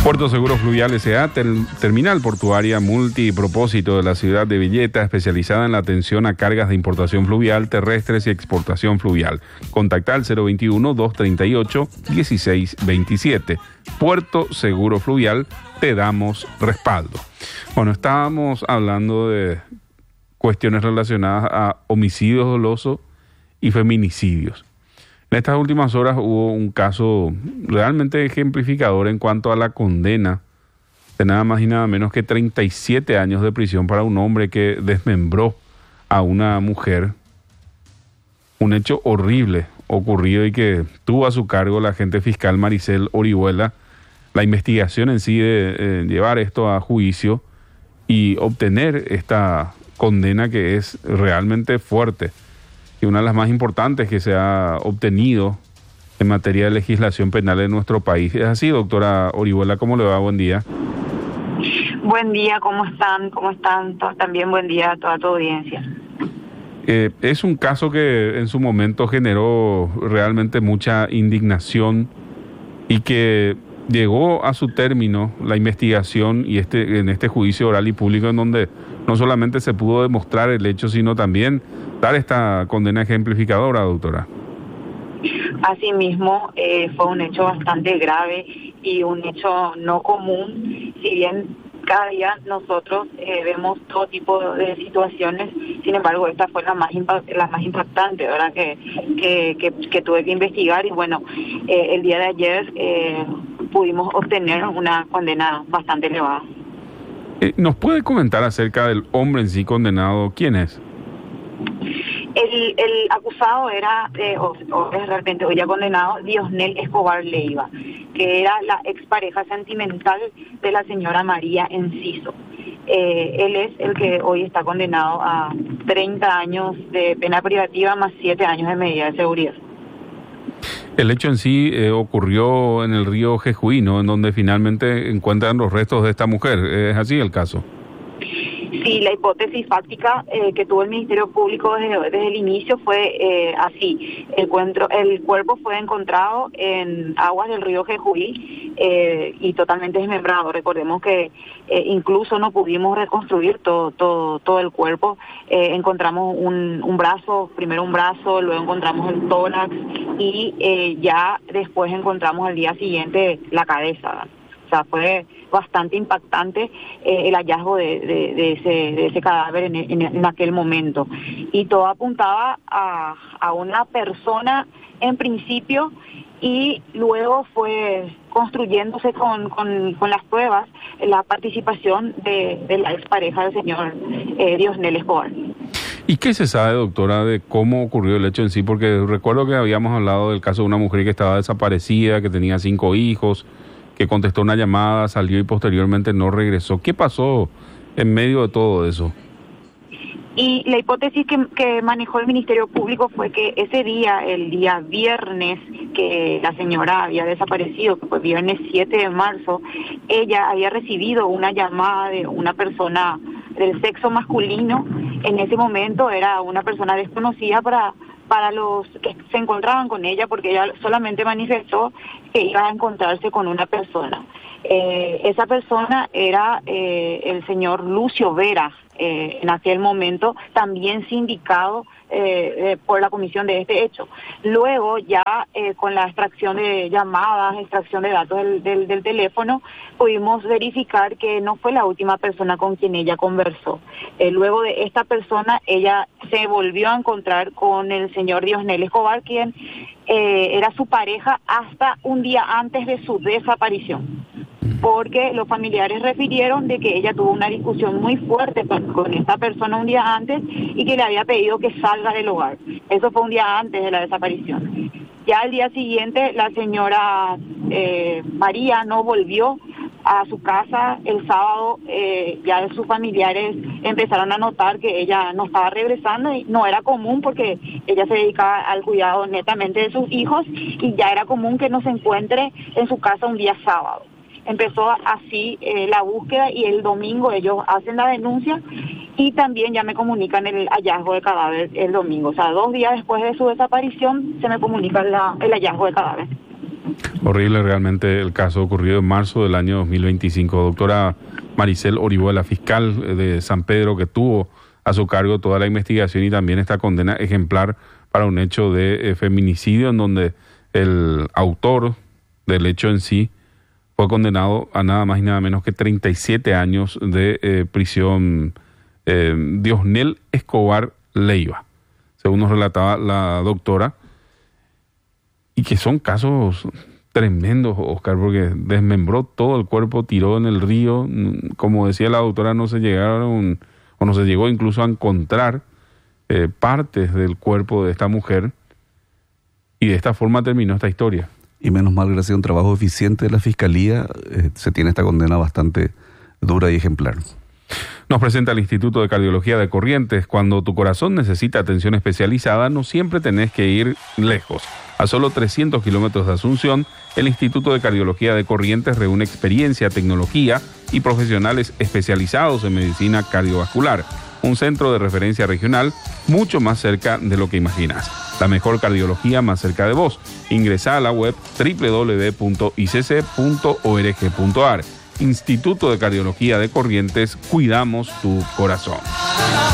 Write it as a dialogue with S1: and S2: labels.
S1: Puerto Seguro Fluvial S.A., terminal portuaria multipropósito de la ciudad de Villeta, especializada en la atención a cargas de importación fluvial, terrestres y exportación fluvial. Contacta al 021-238-1627. Puerto Seguro Fluvial, te damos respaldo. Bueno, estábamos hablando de cuestiones relacionadas a homicidios dolosos y feminicidios. En estas últimas horas hubo un caso realmente ejemplificador en cuanto a la condena de nada más y nada menos que 37 años de prisión para un hombre que desmembró a una mujer. Un hecho horrible ocurrido y que tuvo a su cargo la agente fiscal Maricel Orihuela la investigación en sí de llevar esto a juicio y obtener esta condena que es realmente fuerte. Y una de las más importantes que se ha obtenido en materia de legislación penal en nuestro país. ¿Es así, doctora Orihuela? ¿Cómo le va? Buen día.
S2: Buen día, ¿cómo están? ¿Cómo están? También buen día a toda tu audiencia.
S1: Es un caso que en su momento generó realmente mucha indignación y que llegó a su término la investigación y en este juicio oral y público en donde no solamente se pudo demostrar el hecho, sino también dar esta condena ejemplificadora, doctora.
S2: Asimismo, fue un hecho bastante grave y un hecho no común. Si bien cada día nosotros vemos todo tipo de situaciones, sin embargo esta fue la más impactante, ¿verdad? Que tuve que investigar y bueno, el día de ayer pudimos obtener una condena bastante elevada.
S1: ¿Nos puede comentar acerca del hombre en sí condenado? ¿Quién es?
S2: El acusado era, o es realmente hoy ya condenado, Diosnel Escobar Leiva, que era la expareja sentimental de la señora María Enciso. Él es el que hoy está condenado a 30 años de pena privativa más 7 años de medida de seguridad.
S1: El hecho en sí ocurrió en el río Jejuí, ¿no? En donde finalmente encuentran los restos de esta mujer. ¿Es así el caso?
S2: Sí, la hipótesis fáctica que tuvo el Ministerio Público desde el inicio fue así. El cuerpo fue encontrado en aguas del río Jejuí y totalmente desmembrado. Recordemos que incluso no pudimos reconstruir todo el cuerpo. Encontramos un brazo, primero un brazo, luego encontramos el tórax y ya después encontramos al día siguiente la cabeza. O sea, fue bastante impactante el hallazgo de ese cadáver en aquel momento. Y todo apuntaba a una persona en principio y luego fue construyéndose con las pruebas la participación de la expareja del señor Diosnel Escobar.
S1: ¿Y qué se sabe, doctora, de cómo ocurrió el hecho en sí? Porque recuerdo que habíamos hablado del caso de una mujer que estaba desaparecida, que tenía 5 hijos, que contestó una llamada, salió y posteriormente no regresó. ¿Qué pasó en medio de todo eso?
S2: Y la hipótesis que manejó el Ministerio Público fue que ese día, el día viernes, que la señora había desaparecido, que fue viernes 7 de marzo, ella había recibido una llamada de una persona del sexo masculino. En ese momento era una persona desconocida para los que se encontraban con ella, porque ella solamente manifestó que iba a encontrarse con una persona. Esa persona era el señor Lucio Vera, en aquel momento también sindicado por la comisión de este hecho. Luego ya con la extracción de llamadas, extracción de datos del teléfono, pudimos verificar que no fue la última persona con quien ella conversó. Luego de esta persona, ella se volvió a encontrar con el señor Diosnel Escobar, quien era su pareja hasta un día antes de su desaparición, porque los familiares refirieron de que ella tuvo una discusión muy fuerte con esta persona un día antes y que le había pedido que salga del hogar. Eso fue un día antes de la desaparición. Ya al día siguiente la señora María no volvió a su casa. El sábado ya sus familiares empezaron a notar que ella no estaba regresando y no era común porque ella se dedicaba al cuidado netamente de sus hijos y ya era común que no se encuentre en su casa un día sábado. Empezó así la búsqueda y el domingo ellos hacen la denuncia y también ya me comunican el hallazgo de cadáver el domingo. O sea, 2 días después de su desaparición se me comunica el hallazgo de cadáver.
S1: Horrible realmente el caso ocurrido en marzo del año 2025. Doctora Maricel Orihuela, fiscal de San Pedro, que tuvo a su cargo toda la investigación y también esta condena ejemplar para un hecho de feminicidio en donde el autor del hecho en sí fue condenado a nada más y nada menos que 37 años de prisión. Diosnel Escobar Leiva, según nos relataba la doctora, y que son casos tremendos, Oscar, porque desmembró todo el cuerpo, tiró en el río, como decía la doctora, no se llegó incluso a encontrar partes del cuerpo de esta mujer, y de esta forma terminó esta historia.
S3: Y menos mal, gracias a un trabajo eficiente de la Fiscalía, se tiene esta condena bastante dura y ejemplar.
S1: Nos presenta el Instituto de Cardiología de Corrientes. Cuando tu corazón necesita atención especializada, no siempre tenés que ir lejos. A solo 300 kilómetros de Asunción, el Instituto de Cardiología de Corrientes reúne experiencia, tecnología y profesionales especializados en medicina cardiovascular. Un centro de referencia regional mucho más cerca de lo que imaginas. La mejor cardiología más cerca de vos. Ingresá a la web www.icc.org.ar. Instituto de Cardiología de Corrientes, cuidamos tu corazón.